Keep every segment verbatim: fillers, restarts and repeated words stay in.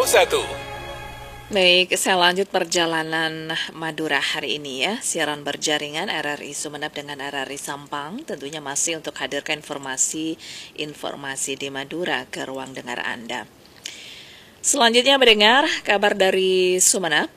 satu. Baik, saya lanjut perjalanan Madura hari ini ya. Siaran berjaringan R R I Sumeneb dengan R R I Sampang tentunya masih untuk hadirkan informasi-informasi di Madura ke ruang dengar Anda. Selanjutnya mendengar kabar dari Sumeneb.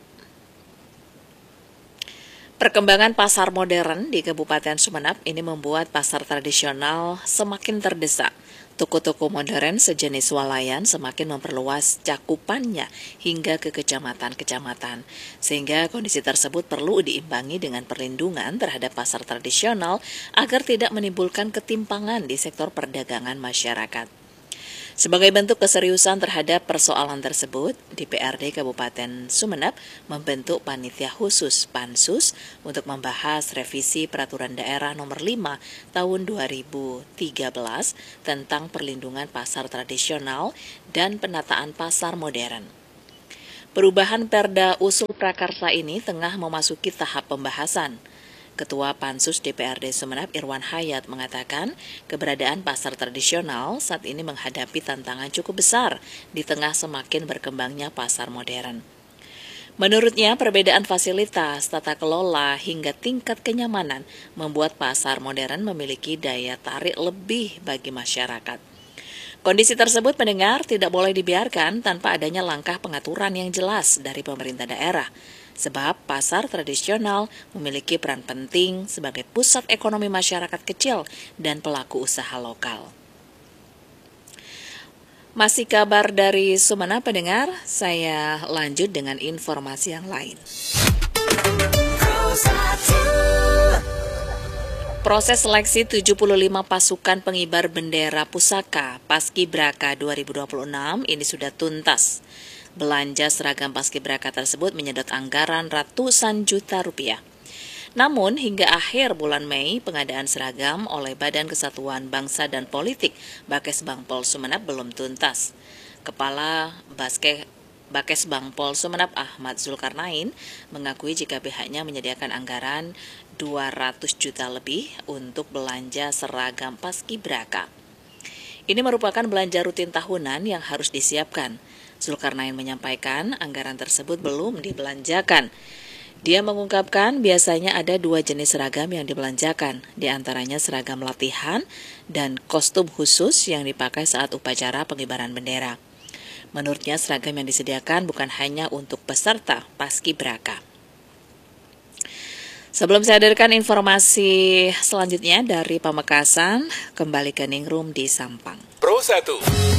Perkembangan pasar modern di Kabupaten Sumeneb ini membuat pasar tradisional semakin terdesak. Toko-toko modern sejenis swalayan semakin memperluas cakupannya hingga ke kecamatan-kecamatan. Sehingga kondisi tersebut perlu diimbangi dengan perlindungan terhadap pasar tradisional agar tidak menimbulkan ketimpangan di sektor perdagangan masyarakat. Sebagai bentuk keseriusan terhadap persoalan tersebut, D P R D Kabupaten Sumeneb membentuk panitia khusus Pansus untuk membahas revisi Peraturan Daerah Nomor lima Tahun dua ribu tiga belas tentang perlindungan pasar tradisional dan penataan pasar modern. Perubahan Perda Usul Prakarsa ini tengah memasuki tahap pembahasan. Ketua Pansus D P R D Sumeneb Irwan Hayat mengatakan keberadaan pasar tradisional saat ini menghadapi tantangan cukup besar di tengah semakin berkembangnya pasar modern. Menurutnya, perbedaan fasilitas, tata kelola, hingga tingkat kenyamanan membuat pasar modern memiliki daya tarik lebih bagi masyarakat. Kondisi tersebut mendengar tidak boleh dibiarkan tanpa adanya langkah pengaturan yang jelas dari pemerintah daerah. Sebab pasar tradisional memiliki peran penting sebagai pusat ekonomi masyarakat kecil dan pelaku usaha lokal. Masih kabar dari Sumeneb pendengar, saya lanjut dengan informasi yang lain. Proses seleksi tujuh puluh lima pasukan pengibar bendera pusaka Paskibraka dua ribu dua puluh enam ini sudah tuntas. Belanja seragam Paskibraka tersebut menyedot anggaran ratusan juta rupiah. Namun hingga akhir bulan Mei, pengadaan seragam oleh Badan Kesatuan Bangsa dan Politik Bakes Bangpol Sumeneb belum tuntas. Kepala Baske, Bakes Bangpol Sumeneb Ahmad Zulkarnain mengakui jika pihaknya menyediakan anggaran dua ratus juta lebih untuk belanja seragam Paskibraka. Ini merupakan belanja rutin tahunan yang harus disiapkan. Zulkarnain menyampaikan anggaran tersebut belum dibelanjakan. Dia mengungkapkan biasanya ada dua jenis seragam yang dibelanjakan, di antaranya seragam latihan dan kostum khusus yang dipakai saat upacara pengibaran bendera. Menurutnya seragam yang disediakan bukan hanya untuk peserta Paskibraka. Sebelum saya hadirkan informasi selanjutnya dari Pamekasan, kembali ke Ningrum di Sampang. Pro satu.